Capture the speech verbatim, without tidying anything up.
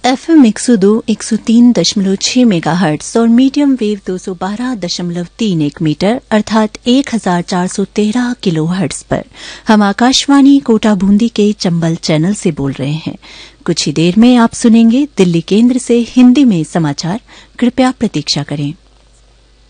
FM एक सौ दो, एक सौ तीन दशमलव छह मेगाहर्ट्ज और मीडियम वेव दो सौ बारह दशमलव तीन एक मीटर अर्थात एक हजार चार सौ तेरह किलो हर्ट्ज पर हम आकाशवाणी कोटा बूंदी के चंबल चैनल से बोल रहे हैं। कुछ ही देर में आप सुनेंगे दिल्ली केंद्र से हिंदी में समाचार। कृपया प्रतीक्षा करें।